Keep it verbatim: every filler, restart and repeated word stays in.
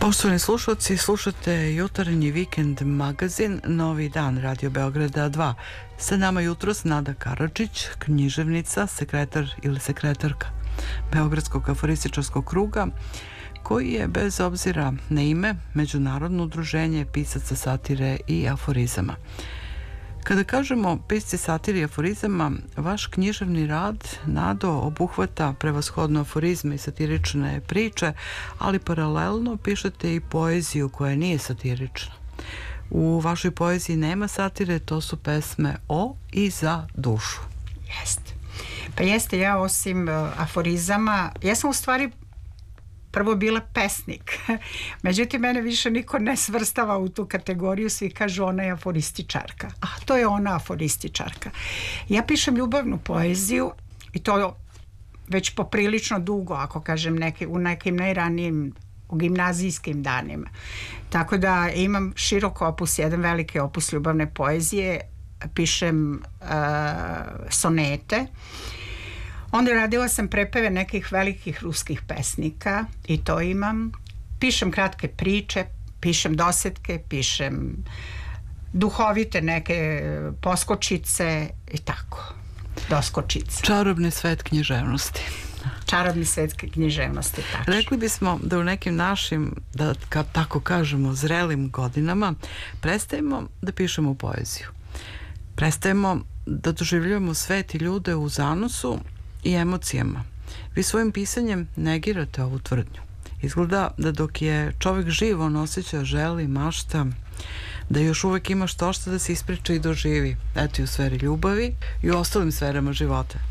Poštovani slušalci, slušate jutarnji vikend magazin Novi dan Radio Beograda dva. Sa nama jutros Nada Karadžić, književnica, sekretar ili sekretarka Beogradskog aforističarskog kruga, koji je bez obzira na ime međunarodno udruženje pisaca satire i aforizama. Kada kažemo pisci satire i aforizama, vaš književni rad, Nado, obuhvata prevashodno aforizme i satirične priče, ali paralelno pišete i poeziju koja nije satirična. U vašoj poeziji nema satire, to su pesme o i za dušu. Jeste. Pa jeste, ja osim uh, aforizama, ja sam u stvari prvo bila pesnik. Međutim, mene više niko ne svrstava u tu kategoriju, svi kažu ona je aforističarka. A to je ona aforističarka. Ja pišem ljubavnu poeziju i to već poprilično dugo, ako kažem neke, u nekim najranijim u gimnazijskim danima. Tako da imam širok opus, jedan veliki opus ljubavne poezije, pišem uh, sonete. Onda radila sam prepeve nekih velikih ruskih pesnika i to imam. Pišem kratke priče, pišem dosetke, pišem duhovite neke poskočice i tako. Doskočice. Čarobni svet književnosti. Čarobni svet književnosti, tačno. Rekli bismo da u nekim našim, da ka, tako kažemo, zrelim godinama prestajemo da pišemo poeziju. Prestajemo da doživljujemo svet i ljude u zanosu i emocijama. Vi svojim pisanjem negirate ovu tvrdnju. Izgleda da dok je čovjek živ, on osjeća, želi, mašta, da još uvek ima što što da se ispriča i doživi. Eto i u sferi ljubavi i u ostalim sferama života.